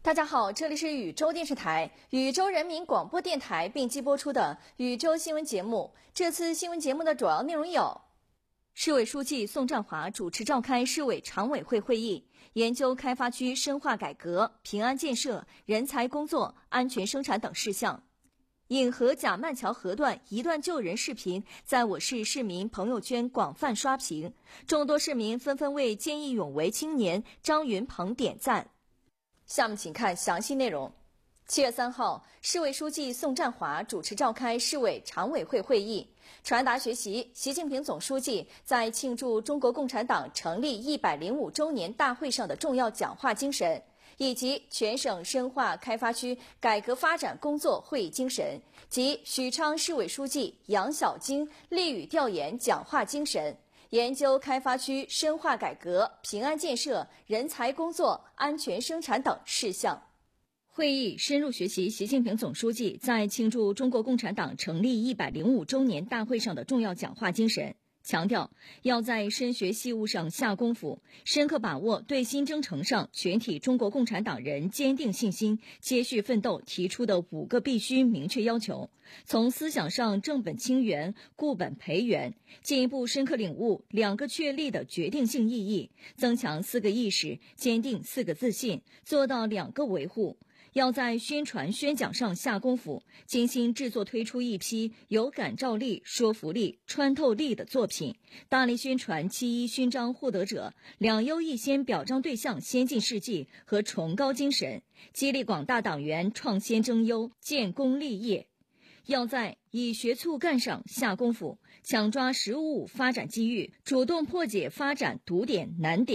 大家好，这里是禹州电视台、禹州人民广播电台并机播出的禹州新闻节目。这次新闻节目的主要内容有：市委书记宋占华主持召开市委常委会会议，研究开发区深化改革、平安建设、人才工作、安全生产等事项。引河贾曼桥河段一段救人视频在我市市民朋友圈广泛刷屏，众多市民纷纷为见义勇为青年张云鹏点赞。下面请看详细内容。7月3号，市委书记宋占华主持召开市委常委会会议，传达学习习近平总书记在庆祝中国共产党成立105周年大会上的重要讲话精神，以及全省深化开发区改革发展工作会议精神及许昌市委书记杨晓晶立语调研讲话精神，研究开发区深化改革、平安建设、人才工作、安全生产等事项。会议深入学习习近平总书记在庆祝中国共产党成立105周年大会上的重要讲话精神，强调要在深学细务上下功夫，深刻把握对新征程上全体中国共产党人坚定信心、接续奋斗提出的5个必须明确要求，从思想上正本清源、固本培元，进一步深刻领悟2个确立的决定性意义，增强4个意识，坚定4个自信，做到2个维护。要在宣传宣讲上下功夫，精心制作推出一批有感召力、说服力、穿透力的作品，大力宣传7·1勋章获得者、2优1先表彰对象先进事迹和崇高精神，激励广大党员创先争优、建功立业。要在以学促干上下功夫，抢抓“15+5”发展机遇，主动破解发展堵点难点。